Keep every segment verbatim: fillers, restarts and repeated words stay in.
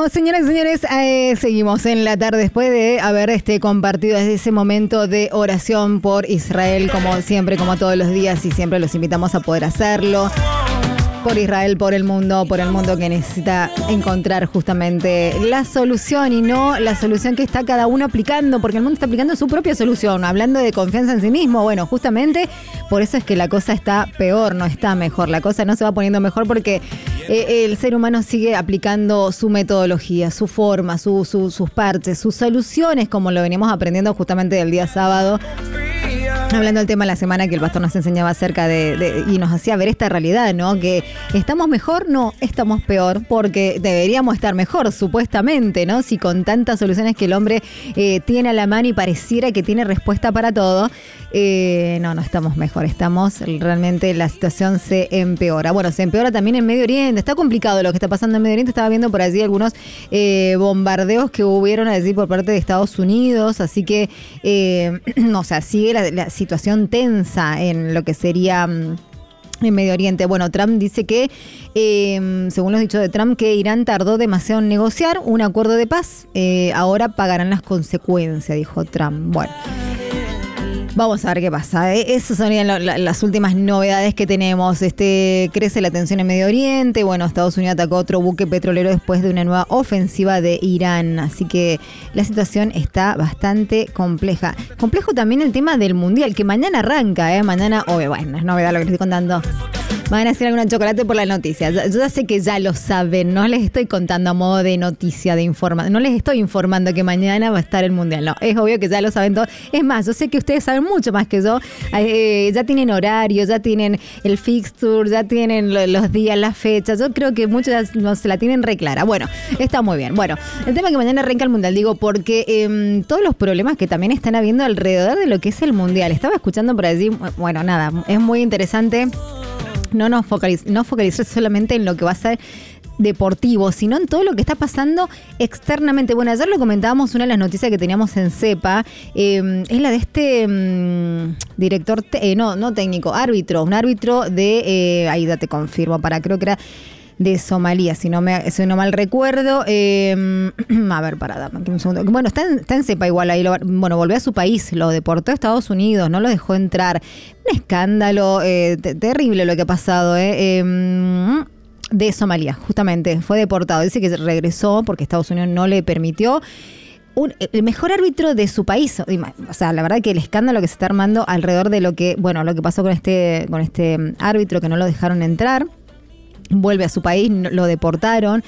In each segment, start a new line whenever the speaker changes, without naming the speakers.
Bueno, señoras y señores, eh, seguimos en la tarde después de haber este, compartido desde ese momento de oración por Israel, como siempre, como todos los días, y siempre los invitamos a poder hacerlo. Por Israel, por el mundo, por el mundo que necesita encontrar justamente la solución y no la solución que está cada uno aplicando, porque el mundo está aplicando su propia solución, hablando de confianza en sí mismo. Bueno, justamente por eso es que la cosa está peor, no está mejor. La cosa no se va poniendo mejor porque eh, el ser humano sigue aplicando su metodología, su forma, su, su, sus parches, sus soluciones, como lo venimos aprendiendo justamente del día sábado. Hablando del tema de la semana que el pastor nos enseñaba acerca de, de y nos hacía ver esta realidad, ¿no? Que estamos mejor, no, estamos peor, porque deberíamos estar mejor, supuestamente, ¿no? Si con tantas soluciones que el hombre eh, tiene a la mano y pareciera que tiene respuesta para todo, eh, no, no estamos mejor, estamos, realmente la situación se empeora. Bueno, se empeora también en Medio Oriente, está complicado lo que está pasando en Medio Oriente, estaba viendo por allí algunos eh, bombardeos que hubieron allí por parte de Estados Unidos, así que, eh, o sea, sigue la, la situación tensa en lo que sería en Medio Oriente. Bueno, Trump dice que, eh, según los dichos de Trump, que Irán tardó demasiado en negociar un acuerdo de paz. Eh, ahora pagarán las consecuencias, dijo Trump. Bueno, vamos a ver qué pasa. ¿eh? Esas son la, la, las últimas novedades que tenemos. Este, crece la tensión en Medio Oriente. Bueno, Estados Unidos atacó otro buque petrolero después de una nueva ofensiva de Irán. Así que la situación está bastante compleja. Complejo también el tema del Mundial, que mañana arranca. ¿eh? Mañana, oh, bueno, es novedad lo que les estoy contando. Van a hacer alguna chocolate por la noticia. Yo ya sé que ya lo saben, no les estoy contando a modo de noticia, de información. No les estoy informando que mañana va a estar el Mundial. No, es obvio que ya lo saben todos. Es más, yo sé que ustedes saben mucho más que yo. Eh, ya tienen horario, ya tienen el fixture, ya tienen los días, las fechas. Yo creo que muchos ya no se la tienen re clara. Bueno, está muy bien. Bueno, el tema es que mañana arranca el Mundial, digo, porque eh, todos los problemas que también están habiendo alrededor de lo que es el Mundial. Estaba escuchando por allí, bueno, nada, es muy interesante. No nos focaliz- no focalizar solamente en lo que va a ser deportivo, sino en todo lo que está pasando externamente. Bueno, ayer lo comentábamos, una de las noticias que teníamos en CEPA, eh, es la de este um, director, te- eh, no, no técnico, árbitro, un árbitro de, eh, ahí ya te confirmo, para, creo que era de Somalia, si no me si no mal recuerdo. Eh, a ver, pará, dame aquí un segundo. Bueno, está en, está en CEPA igual ahí. Lo, bueno, volvió a su país, lo deportó a Estados Unidos, no lo dejó entrar. Un escándalo eh, te, terrible lo que ha pasado, ¿eh? eh de Somalia, justamente. Fue deportado. Dice que regresó porque Estados Unidos no le permitió. Un, el mejor árbitro de su país. O sea, la verdad que el escándalo que se está armando alrededor de lo que, bueno, lo que pasó con este, con este árbitro que no lo dejaron entrar. Vuelve a su país, lo deportaron.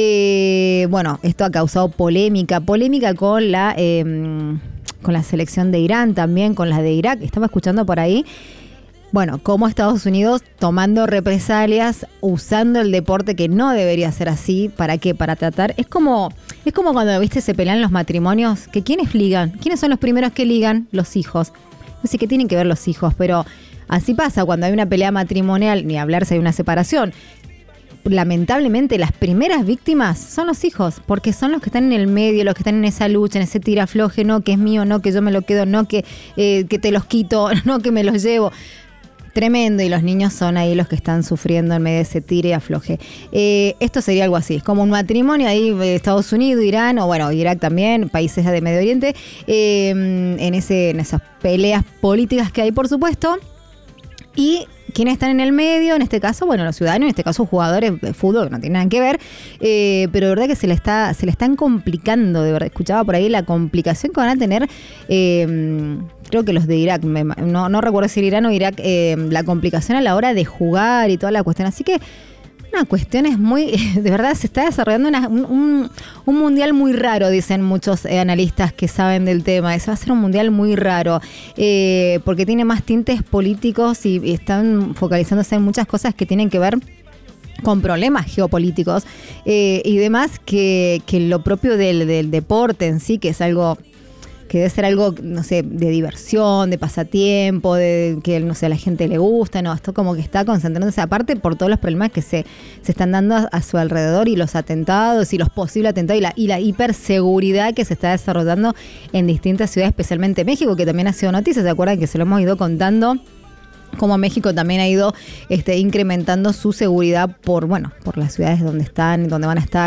Eh, bueno, esto ha causado polémica, polémica con la eh, con la selección de Irán también, con la de Irak. Estaba escuchando por ahí, bueno, cómo Estados Unidos tomando represalias, usando el deporte que no debería ser así. ¿Para qué? Para tratar. Es como, es como cuando, viste, se pelean los matrimonios, que ¿quiénes ligan? ¿Quiénes son los primeros que ligan? Los hijos. No sé qué tienen que ver los hijos, pero así pasa cuando hay una pelea matrimonial, ni hablar si hay una separación. Lamentablemente las primeras víctimas son los hijos, porque son los que están en el medio, los que están en esa lucha, en ese tirafloje, no que es mío, no que yo me lo quedo, no que, eh, que te los quito, no que me los llevo. Tremendo, y los niños son ahí los que están sufriendo en medio de ese tire y afloje. Eh, esto sería algo así, es como un matrimonio ahí, Estados Unidos, Irán, o bueno, Irak también, países de Medio Oriente, eh, en, ese, en esas peleas políticas que hay, por supuesto. Y quienes están en el medio, en este caso, bueno, los ciudadanos, en este caso jugadores de fútbol, que no tienen nada que ver, eh, pero de verdad que se le está, se le están complicando, de verdad. Escuchaba por ahí la complicación que van a tener, eh, creo que los de Irak, me, no, no recuerdo si era Irán o Irak, eh, la complicación a la hora de jugar y toda la cuestión. Así que una cuestión es muy, de verdad se está desarrollando una, un, un, un mundial muy raro, dicen muchos eh, analistas que saben del tema. Eso va a ser un mundial muy raro, eh, porque tiene más tintes políticos y, y están focalizándose en muchas cosas que tienen que ver con problemas geopolíticos eh, y demás que, que lo propio del, del deporte en sí, que es algo que debe ser algo, no sé, de diversión, de pasatiempo, de que, no sé, a la gente le gusta, no, esto como que está concentrándose aparte por todos los problemas que se, se están dando a, a su alrededor y los atentados y los posibles atentados y la, y la hiperseguridad que se está desarrollando en distintas ciudades, especialmente México, que también ha sido noticia. ¿Se acuerdan que se lo hemos ido contando? Como México también ha ido este, incrementando su seguridad por, bueno, por las ciudades donde están, donde van a estar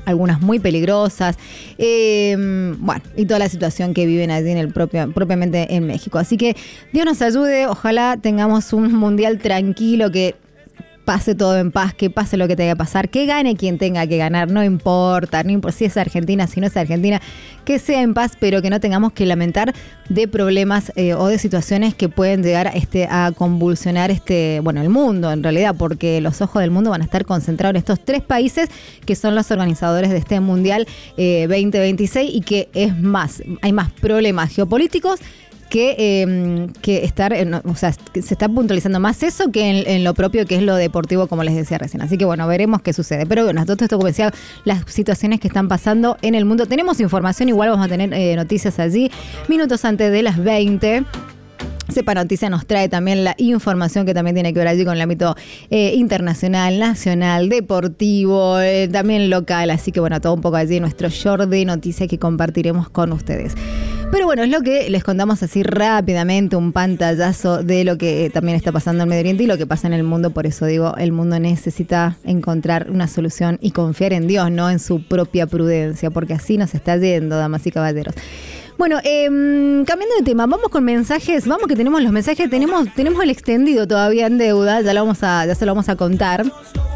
algunas muy peligrosas, eh, bueno, y toda la situación que viven allí en el propio, propiamente en México. Así que Dios nos ayude, ojalá tengamos un mundial tranquilo, que pase todo en paz, que pase lo que tenga que pasar, que gane quien tenga que ganar, no importa, no importa si es Argentina, si no es Argentina, que sea en paz, pero que no tengamos que lamentar de problemas eh, o de situaciones que pueden llegar este, a convulsionar este, bueno, el mundo en realidad, porque los ojos del mundo van a estar concentrados en estos tres países que son los organizadores de este Mundial eh, veinte veintiséis, y que es más, hay más problemas geopolíticos que, eh, que estar, en, o sea, que se está puntualizando más eso que en, en lo propio, que es lo deportivo, como les decía recién. Así que bueno, veremos qué sucede. Pero bueno, todo esto, como decía, las situaciones que están pasando en el mundo. Tenemos información, igual vamos a tener eh, noticias allí, minutos antes de las veinte. Sepa Noticias nos trae también la información que también tiene que ver allí con el ámbito eh, internacional, nacional, deportivo, eh, también local. Así que bueno, todo un poco allí nuestro short de noticias que compartiremos con ustedes. Pero bueno, es lo que les contamos así rápidamente, un pantallazo de lo que también está pasando en Medio Oriente y lo que pasa en el mundo. Por eso digo, el mundo necesita encontrar una solución y confiar en Dios, no en su propia prudencia, porque así nos está yendo, damas y caballeros. Bueno, eh, cambiando de tema, vamos con mensajes, vamos que tenemos los mensajes, tenemos, tenemos el extendido todavía en deuda, ya lo vamos a, ya se lo vamos a contar.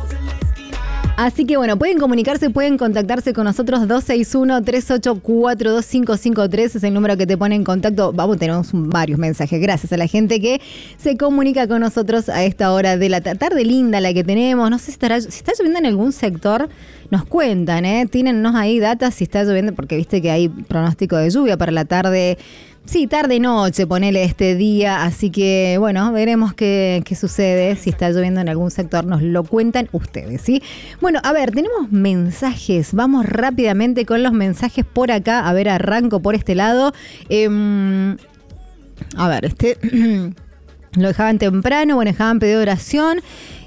Así que bueno, pueden comunicarse, pueden contactarse con nosotros. Dos seis uno, tres ocho cuatro, dos cinco cinco tres es el número que te pone en contacto. Vamos, tenemos varios mensajes. Gracias a la gente que se comunica con nosotros a esta hora de la tarde linda la que tenemos. No sé si estará, si está lloviendo en algún sector, nos cuentan, ¿eh? Tírennos ahí datas si está lloviendo, porque viste que hay pronóstico de lluvia para la tarde. Sí, tarde-noche, ponele este día, así que bueno, veremos qué, qué sucede, si está lloviendo en algún sector, nos lo cuentan ustedes, ¿sí? Bueno, a ver, tenemos mensajes, vamos rápidamente con los mensajes por acá, a ver, arranco por este lado. Eh, a ver, este lo dejaban temprano, bueno, dejaban pedido de oración.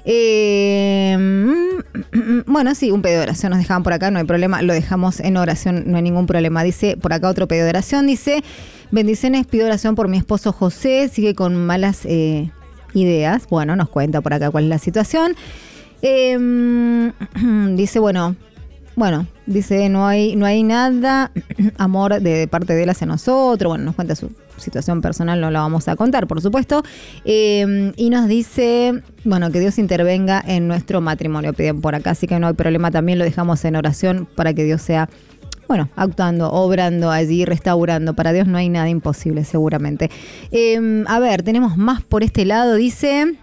Eh, bueno, sí, un pedido de oración nos dejaban por acá, no hay problema, lo dejamos en oración, no hay ningún problema. Dice, por acá otro pedido de oración, dice: bendiciones, pido oración por mi esposo José, sigue con malas eh, ideas. Bueno, nos cuenta por acá cuál es la situación. Eh, dice, bueno, bueno, dice, no hay, no hay nada, amor de, de parte de él hacia nosotros. Bueno, nos cuenta su situación personal, no la vamos a contar, por supuesto. Eh, y nos dice, bueno, que Dios intervenga en nuestro matrimonio, piden por acá, así que no hay problema, también lo dejamos en oración para que Dios sea, bueno, actuando, obrando allí, restaurando. Para Dios no hay nada imposible, seguramente. Eh, a ver, tenemos más por este lado, dice...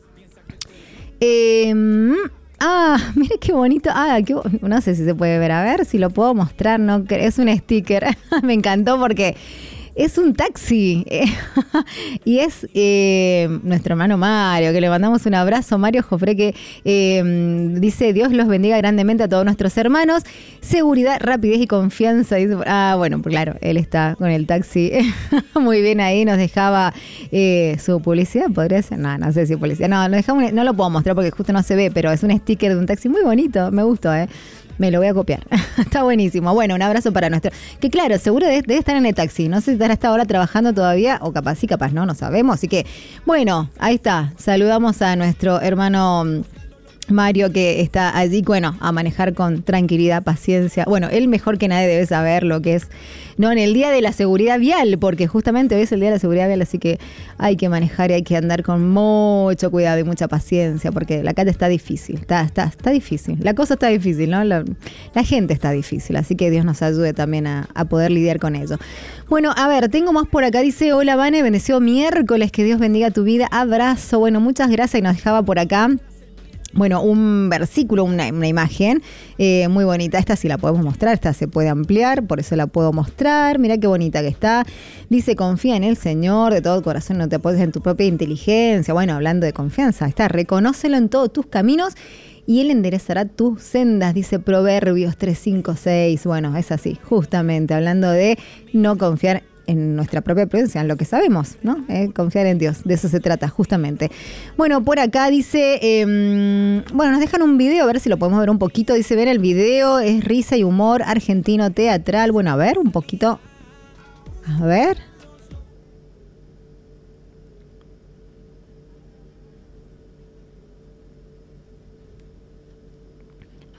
Eh, ah, mire qué bonito. Ah, qué, no sé si se puede ver, a ver si lo puedo mostrar, no, es un sticker. Me encantó porque... es un taxi y es eh, nuestro hermano Mario, que le mandamos un abrazo. Mario Jofre, que eh, dice: Dios los bendiga grandemente a todos nuestros hermanos, seguridad, rapidez y confianza. Dice, ah, bueno, claro, él está con el taxi. Muy bien, ahí nos dejaba eh, su publicidad, podría ser, no, no sé si publicidad, no, lo dejamos, no lo puedo mostrar porque justo no se ve, pero es un sticker de un taxi muy bonito, me gustó, eh. Me lo voy a copiar. Está buenísimo. Bueno, un abrazo para nuestro... que claro, seguro debe, debe estar en el taxi. No sé si estará hasta ahora trabajando todavía, o capaz sí, capaz no, no sabemos. Así que, bueno, ahí está. Saludamos a nuestro hermano Mario, que está allí, bueno, a manejar con tranquilidad, paciencia. Bueno, él mejor que nadie debe saber lo que es, no, en el día de la seguridad vial, porque justamente hoy es el día de la seguridad vial, así que hay que manejar y hay que andar con mucho cuidado y mucha paciencia, porque la calle está difícil, está, está, está difícil, la cosa está difícil, ¿no? La, la gente está difícil, así que Dios nos ayude también a, a poder lidiar con ello. Bueno, a ver, tengo más por acá, dice: hola Vane, bendecido miércoles, que Dios bendiga tu vida, abrazo. Bueno, muchas gracias, y nos dejaba por acá, bueno, un versículo, una, una imagen eh, muy bonita. Esta sí la podemos mostrar, esta se puede ampliar, por eso la puedo mostrar. Mirá qué bonita que está. Dice: confía en el Señor de todo corazón, no te apoyes en tu propia inteligencia. Bueno, hablando de confianza, está, reconócelo en todos tus caminos y Él enderezará tus sendas, dice Proverbios tres, cinco, seis. Bueno, es así, justamente, hablando de no confiar en nuestra propia prudencia, en lo que sabemos, ¿no? Eh, confiar en Dios, de eso se trata, justamente. Bueno, por acá dice, eh, bueno, nos dejan un video, a ver si lo podemos ver un poquito. Dice: ver el video, es risa y humor argentino teatral. Bueno, a ver, un poquito. A ver.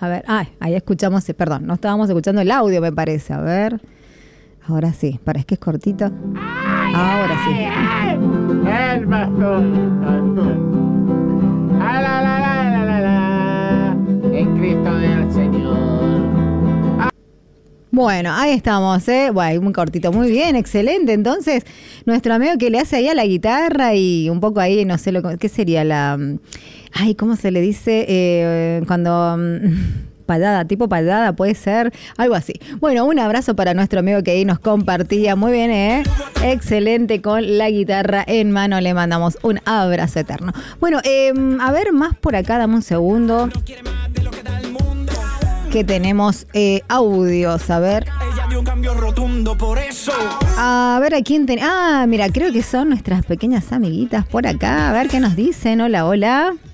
A ver, ay, ahí escuchamos, perdón, no estábamos escuchando el audio, me parece. A ver. Ahora sí, parece que es cortito. Ahora sí.
El bastón. La, la, la, la, la, la, en Cristo del Señor.
Bueno, ahí estamos, ¿eh? Bueno, muy cortito, muy bien, excelente. Entonces, nuestro amigo que le hace ahí a la guitarra y un poco ahí, no sé, lo ¿qué sería la...? Ay, ¿cómo se le dice? Eh, cuando... Payada, tipo payada, puede ser, algo así. Bueno, un abrazo para nuestro amigo que ahí nos compartía. Muy bien, ¿eh? Excelente, con la guitarra en mano. Le mandamos un abrazo eterno. Bueno, eh, a ver, más por acá, dame un segundo. Que tenemos eh, audios, a ver. A ver a quién tenemos. Ah, mira, creo que son nuestras pequeñas amiguitas por acá. A ver qué nos dicen. Hola, hola.